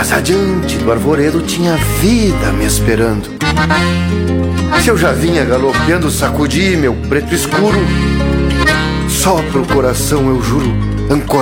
Mas adiante do arvoredo tinha vida me esperando. Se eu já vinha galopeando, sacudi meu preto escuro. Só pro coração eu juro, ancorado